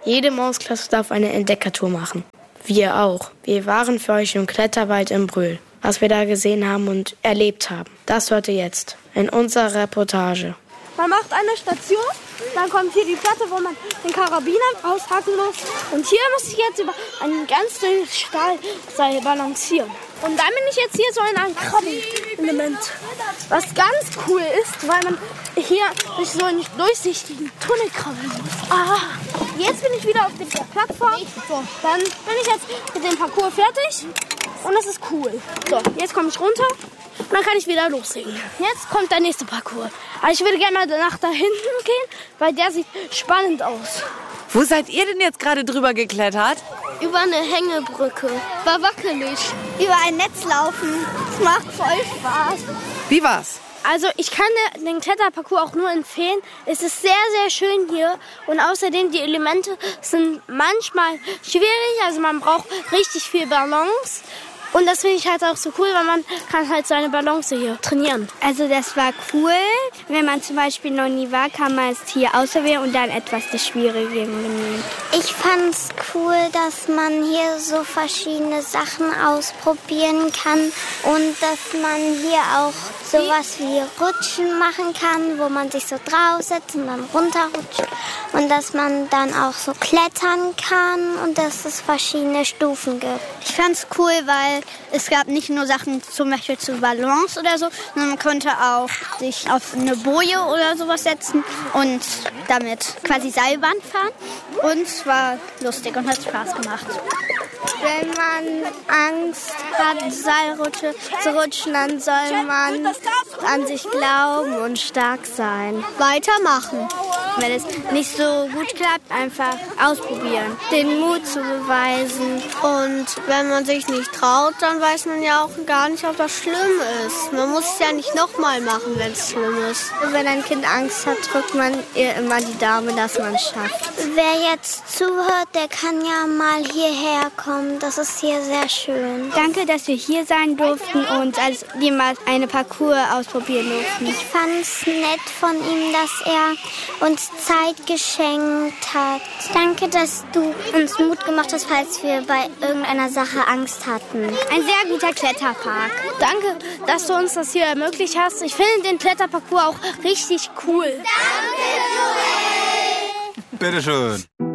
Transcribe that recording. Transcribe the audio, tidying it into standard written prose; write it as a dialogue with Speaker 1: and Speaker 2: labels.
Speaker 1: Jede Mausklasse darf eine Entdeckertour machen. Wir auch. Wir waren für euch im Kletterwald in Brühl. Was wir da gesehen haben und erlebt haben, das hört ihr jetzt in unserer Reportage.
Speaker 2: Man macht eine Station, dann kommt hier die Platte, wo man den Karabiner aushaken muss. Und hier muss ich jetzt über ein ganz dünnes Stahlseil balancieren. Und dann bin ich jetzt hier so in einem Krabbenelement. Was ganz cool ist, weil man hier durch so einen durchsichtigen Tunnel krabbeln muss. Jetzt bin ich wieder auf der Plattform. Dann bin ich jetzt mit dem Parcours fertig. Und das ist cool. So, jetzt komme ich runter. Und dann kann ich wieder loslegen. Jetzt kommt der nächste Parcours. Aber ich würde gerne mal nach da hinten gehen, weil der sieht spannend aus.
Speaker 3: Wo seid ihr denn jetzt gerade drüber geklettert?
Speaker 2: Über eine Hängebrücke. War wackelig. Über ein Netz laufen. Das macht voll Spaß.
Speaker 3: Wie war's?
Speaker 2: Also ich kann den Kletterparcours auch nur empfehlen. Es ist sehr, sehr schön hier. Und außerdem, die Elemente sind manchmal schwierig. Also man braucht richtig viel Balance. Und das finde ich halt auch so cool, weil man kann halt seine Balance hier trainieren.
Speaker 4: Also das war cool. Wenn man zum Beispiel noch nie war, kann man es hier ausprobieren und dann etwas die schwierigeren nehmen.
Speaker 5: Ich fand's cool, dass man hier so verschiedene Sachen ausprobieren kann und dass man hier auch sowas wie Rutschen machen kann, wo man sich so draufsetzt und dann runterrutscht. Und dass man dann auch so klettern kann und dass es verschiedene Stufen gibt.
Speaker 4: Ich fand's cool, weil es gab nicht nur Sachen zum Beispiel zur Balance oder so, sondern man konnte auch sich auf eine Boje oder sowas setzen und damit quasi Seilbahn fahren. Und es war lustig und hat Spaß gemacht.
Speaker 5: Wenn man Angst hat, Seilrutsche zu rutschen, dann soll man an sich glauben und stark sein.
Speaker 4: Weitermachen. Wenn es nicht so gut klappt, einfach ausprobieren.
Speaker 5: Den Mut zu beweisen. Und wenn man sich nicht traut, dann weiß man ja auch gar nicht, ob das schlimm ist. Man muss es ja nicht nochmal machen, wenn es schlimm ist. Wenn ein Kind Angst hat, drückt man ihr immer die Daumen, dass man es schafft. Wer jetzt zuhört, der kann ja mal hierher kommen. Das ist hier sehr schön.
Speaker 4: Danke, dass wir hier sein durften und als wir mal eine Parcours ausprobieren durften.
Speaker 5: Ich fand es nett von ihm, dass er uns Zeit geschenkt hat. Danke, dass du uns Mut gemacht hast, falls wir bei irgendeiner Sache Angst hatten.
Speaker 4: Ein sehr guter Kletterpark.
Speaker 2: Danke, dass du uns das hier ermöglicht hast. Ich finde den Kletterparcours auch richtig cool.
Speaker 5: Danke, Joel!
Speaker 6: Bitteschön.